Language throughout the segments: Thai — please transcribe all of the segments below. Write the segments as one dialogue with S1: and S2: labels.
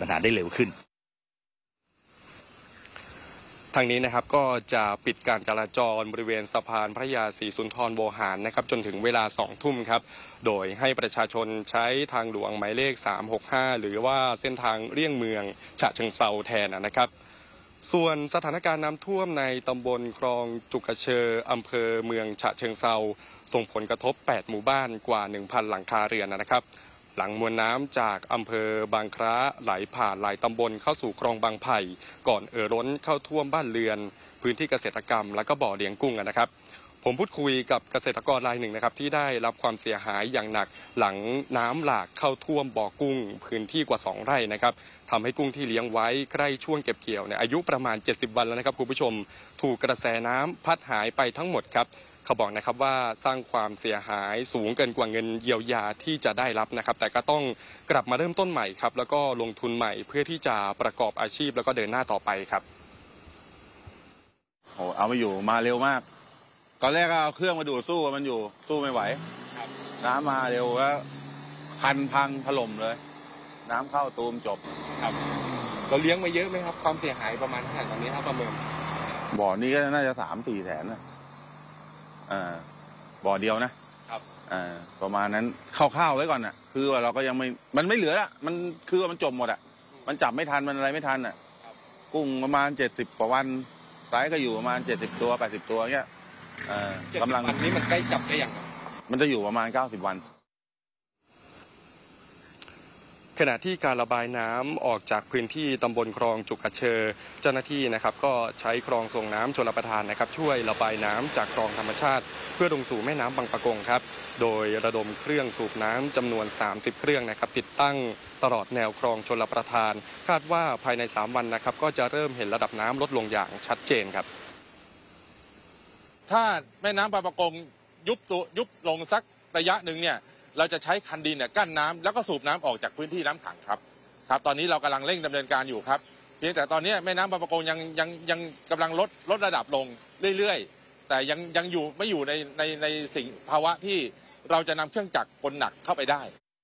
S1: ปัญหาได้เร็วขึ้น
S2: ทางนี้นะครับก็จะปิดการจราจรบริเวณสะพานพระยาศรีสุนทรโวหารนะครับจนถึงเวลา 2 ทุ่มครับโดยให้ประชาชนใช้ทางหลวงหมายเลข365หรือว่าเส้นทางเลี่ยงเมืองฉะเชิงเทราแทนนะครับส่วนสถานการณ์น้ำท่วมในตำบลคลองจุกเชออำเภอเมืองฉะเชิงเทราส่งผลกระทบ8หมู่บ้านกว่า 1,000 หลังคาเรือนนะครับหลังมวลน้ำจากอำเภอบางคล้าไหลผ่านหลายตำบลเข้าสู่คลองบางไผ่ก่อนล้นเข้าท่วมบ้านเรือนพื้นที่เกษตรกรรมและก็บ่อเลี้ยงกุ้งนะครับผมพูดคุยกับเกษตรกรรายหนึ่งนะครับที่ได้รับความเสียหายอย่างหนักหลังน้ำหลากเข้าท่วมบ่อกุ้งพื้นที่กว่า2 ไร่นะครับทำให้กุ้งที่เลี้ยงไว้ใกล้ช่วงเก็บเกี่ยวอายุประมาณ70 วันแล้วนะครับคุณผู้ชมถูกกระแสน้ำพัดหายไปทั้งหมดครับเขาบอกนะครับว่าสร้างความเสียหายสูงเกินกว่าเงินเยียวยาที่จะได้รับนะครับแต่ก็ต้องกลับมาเริ่มต้นใหม่ครับแล้วก็ลงทุนใหม่เพื่อที่จะประกอบอาชีพแล้วก็เดินหน้าต่อไปครับ
S3: โอ้เอาไม่อยู่มาเร็วมากตอนแรกเอาเครื่องมาดูดสู้มันอยู่สู้ไม่ไหวน้ำมาเร็วแล้วคันพังถล่มเลยน้ำเข้าตูมจบ
S2: ครับเราเลี้ยงมาเยอะไหมครับความเสียหายประมาณเท่าไหร่ตอนนี้ครับประเมิน
S3: บ่อนี้ก็น่าจะ3-4 แสนนะบ่อเดียวนะครับประมาณนั้นคร่าวๆไว้ก่อนน่ะคือว่าเราก็ยังไม่มันไม่เหลือละมันคือว่ามันจบหมดอ่ะมันจับไม่ทันมันอะไรไม่ทันอ่ะกุ้งประมาณ70 กว่าวันไซส์ก็อยู่ประมาณ70 ตัว80 ตัวเงี้ยกำลัง
S2: วันนี้มันใกล้จับได้ยัง
S3: มันจะอยู่ประมาณ90 วัน
S2: ขณะที่การระบายน้ำออกจากพื้นที่ตำบลคลองจุกเชอเจ้าหน้าที่นะครับก็ใช้คลองส่งน้ำชลประทานนะครับช่วยระบายน้ำจากคลองธรรมชาติเพื่อลงสู่แม่น้ำบางปะกงครับโดยระดมเครื่องสูบน้ำจำนวน30 เครื่องนะครับติดตั้งตลอดแนวคลองชลประทานคาดว่าภายใน3 วันนะครับก็จะเริ่มเห็นระดับน้ำลดลงอย่างชัดเจนครับ
S4: ถ้าแม่น้ำบางปะกงยุบลงสักระยะหนึ่งเนี่ยเราจะใช้คันดินกั้นน้ำแล้วก็สูบน้ำออกจากพื้นที่น้ำขังครับตอนนี้เรากำลังเร่งดำเนินการอยู่ครับเพียงแต่ตอนนี้แม่น้ำบางปะกงยังกำลังลดระดับลงเรื่อยๆแต่ยังอยู่ไม่อยู่ในสิ่งภาวะที่เราจะนำเครื่องจักรกลหนักเข้าไปได้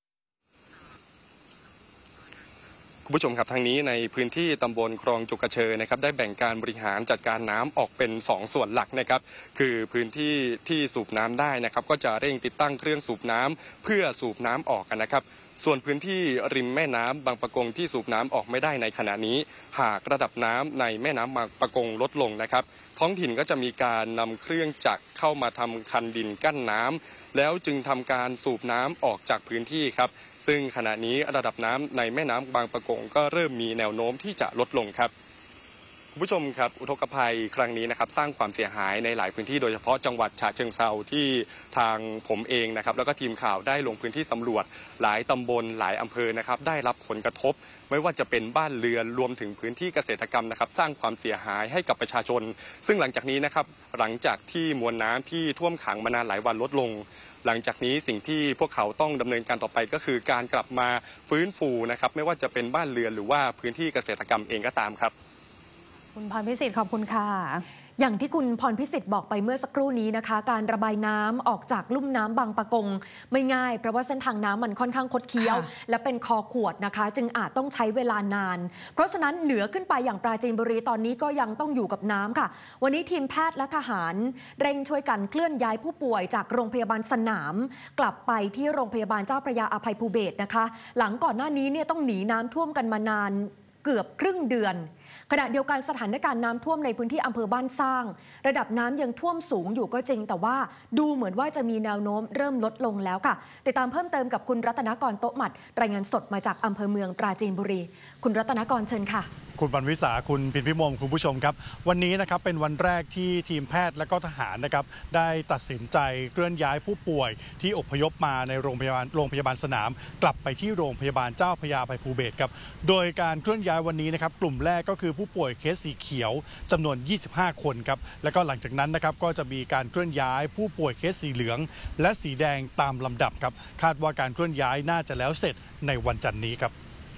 S2: คุณผู้ชมครับทางนี้ในพื้นที่ตำบลคลองจุกเชอนะครับได้แบ่งการบริหารจัดการน้ำออกเป็น2 ส่วนหลักนะครับคือพื้นที่ที่สูบน้ำได้นะครับก็จะเร่งติดตั้งเครื่องสูบน้ำเพื่อสูบน้ำออกนะครับส่วนพื้นที่ริมแม่น้ำบางปะกงที่สูบน้ำออกไม่ได้ในขณะนี้หากระดับน้ำในแม่น้ำบางปะกงลดลงนะครับท้องถิ่นก็จะมีการนำเครื่องจักรเข้ามาทำคันดินกั้นน้ำแล้วจึงทำการสูบน้ำออกจากพื้นที่ครับซึ่งขณะนี้ระดับน้ำในแม่น้ำบางปะกงก็เริ่มมีแนวโน้มที่จะลดลงครับคุณผู้ชมครับอุทกภัยครั้งนี้นะครับสร้างความเสียหายในหลายพื้นที่โดยเฉพาะจังหวัดฉะเชิงเทราที่ทางผมเองนะครับแล้วก็ทีมข่าวได้ลงพื้นที่สำรวจหลายตำบลหลายอำเภอนะครับได้รับผลกระทบไม่ว่าจะเป็นบ้านเรือนรวมถึงพื้นที่เกษตรกรรมนะครับสร้างความเสียหายให้กับประชาชนซึ่งหลังจากนี้นะครับหลังจากที่มวลน้ำที่ท่วมขังมานานหลายวันลดลงหลังจากนี้สิ่งที่พวกเขาต้องดำเนินการต่อไปก็คือการกลับมาฟื้นฟูนะครับไม่ว่าจะเป็นบ้านเรือนหรือว่าพื้นที่เกษตรกรรมเองก็ตามครับ
S5: คุณพรพิสิทธิ์ขอบคุณค่ะอย่างที่คุณพรพิสิทธิ์บอกไปเมื่อสักครู่นี้นะคะการระบายน้ำออกจากลุ่มน้ำบางปะกงไม่ง่ายเพราะว่าเส้นทางน้ำมันค่อนข้างคดเคี้ยวและเป็นคอขวดนะคะจึงอาจต้องใช้เวลานานเพราะฉะนั้นเหนือขึ้นไปอย่างปราจีนบุรีตอนนี้ก็ยังต้องอยู่กับน้ำค่ะวันนี้ทีมแพทย์และทหารเร่งช่วยกันเคลื่อนย้ายผู้ป่วยจากโรงพยาบาลสนามกลับไปที่โรงพยาบาลเจ้าพระยาอภัยภูเบศรนะคะหลังก่อนหน้านี้เนี่ยต้องหนีน้ำท่วมกันมานานเกือบครึ่งเดือนขณะเดียวกันสถานการณ์น้ำท่วมในพื้นที่อำเภอบ้านสร้างระดับน้ำยังท่วมสูงอยู่ก็จริงแต่ว่าดูเหมือนว่าจะมีแนวโน้มเริ่มลดลงแล้วค่ะติดตามเพิ่มเติมกับคุณรัตนกรโต๊ะหมัดรายงานสดมาจากอำเภอเมืองปราจีนบุรีคุณรัตนกรเชิญค่ะ
S6: คุณบรรวิสาคุณพินพิมลคุณผู้ชมครับวันนี้นะครับเป็นวันแรกที่ทีมแพทย์และก็ทหารนะครับได้ตัดสินใจเคลื่อนย้ายผู้ป่วยที่อพยพมาในโรงพยาบาลสนามกลับไปที่โรงพยาบาลเจ้าพระยาอภัยภูเบศรครับโดยการเคลื่อนย้ายวันนี้นะครับกลุ่มแรกก็คือผู้ป่วยเคสสีเขียวจำนวน25 คนครับแล้วก็หลังจากนั้นนะครับก็จะมีการเคลื่อนย้ายผู้ป่วยเคสสีเหลืองและสีแดงตามลำดับครับคาดว่าการเคลื่อนย้ายน่าจะแล้วเสร็จในวันจันทร์นี้ครับ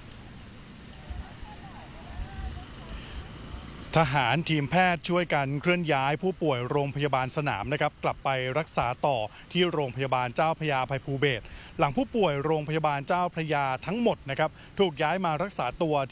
S6: ทหารทีมแพทย์ช่วยกันเคลื่อนย้ายผู้ป่วยโรงพยาบาลสนามนะครับกลับไปรักษาต่อที่โรงพยาบาลเจ้าพระยาอภัยภูเบศรหลังผู้ป่วยโรงพยาบาลเจ้าพระยาทั้งหมดนะครับถูกย้ายมารักษาตัว